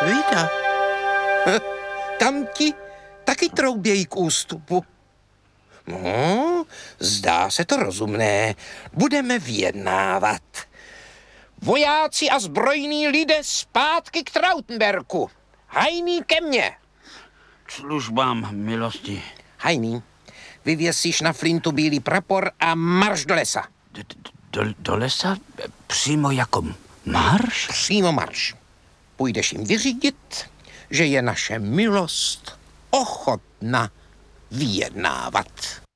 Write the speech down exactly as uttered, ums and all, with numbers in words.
Vida. Tam ti taky troubějí k ústupu. No, zdá se to rozumné. Budeme vyjednávat. Vojáci a zbrojní lidé zpátky k Trautenberku. Hajný ke mně. K službám milosti. Hajný, vyvěsíš na flintu bílý prapor a marš do lesa. D- do, do lesa? Přímo jako marš? Přímo marš. Půjdeš jim vyřídit, že je naše milost ochotna vyjednávat.